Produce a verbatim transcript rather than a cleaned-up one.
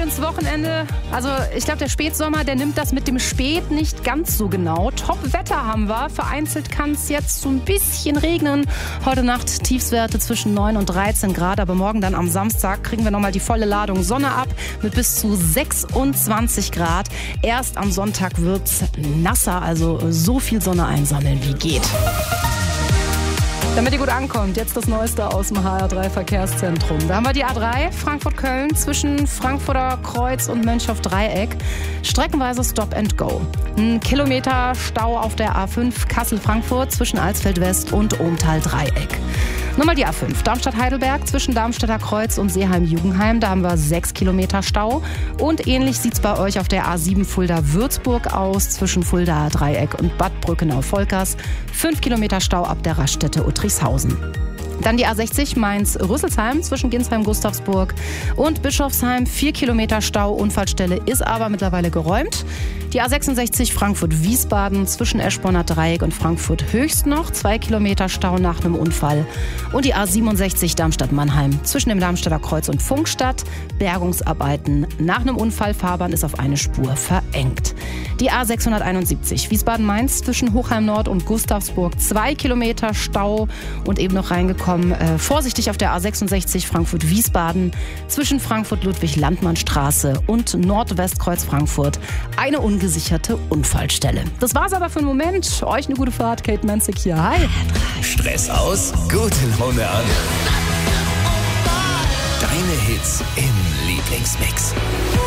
ins Wochenende. Also ich glaube, der Spätsommer, der nimmt das mit dem Spät nicht ganz so genau. Top-Wetter haben wir. Vereinzelt kann es jetzt so ein bisschen regnen. Heute Nacht Tiefstwerte zwischen neun und dreizehn Grad. Aber morgen dann am Samstag kriegen wir nochmal die volle Ladung Sonne ab mit bis zu sechsundzwanzig Grad. Erst am Sonntag wird's nasser, also so viel Sonne einsammeln wie geht. Damit ihr gut ankommt, jetzt das Neueste aus dem H R drei Verkehrszentrum. Da haben wir die A drei, Frankfurt-Köln, zwischen Frankfurter Kreuz und Mönchhoff-Dreieck. Streckenweise Stop and Go. Ein Kilometer Stau auf der A fünf Kassel-Frankfurt zwischen Alsfeld-West und Ohmtal-Dreieck. Nochmal die A fünf, Darmstadt-Heidelberg zwischen Darmstädter Kreuz und Seeheim-Jugendheim. Da haben wir sechs Kilometer Stau. Und ähnlich sieht es bei euch auf der A sieben Fulda-Würzburg aus zwischen Fulda-Dreieck und Bad Brückenau-Volkers. Fünf Kilometer Stau ab der Raststätte Uttrichshausen. Dann die A sechzig Mainz-Rüsselsheim zwischen Ginsheim-Gustavsburg und Bischofsheim. Vier Kilometer Stau, Unfallstelle ist aber mittlerweile geräumt. Die A sechsundsechzig Frankfurt-Wiesbaden zwischen Eschborner Dreieck und Frankfurt-Höchst noch. Zwei Kilometer Stau nach einem Unfall. Und die A siebenundsechzig Darmstadt-Mannheim zwischen dem Darmstädter Kreuz und Funkstadt. Bergungsarbeiten nach einem Unfall. Fahrbahn ist auf eine Spur verengt. Die A sechshunderteinundsiebzig Wiesbaden-Mainz zwischen Hochheim-Nord und Gustavsburg. Zwei Kilometer Stau und eben noch reingekommen. Äh, vorsichtig auf der A sechsundsechzig Frankfurt-Wiesbaden zwischen Frankfurt-Ludwig-Landmann-Straße und Nordwestkreuz Frankfurt. Eine ungesicherte Unfallstelle. Das war's aber für einen Moment. Euch eine gute Fahrt. Kate Menzig hier. Hi. Stress aus, gute Laune an. Deine Hits im Lieblingsmix.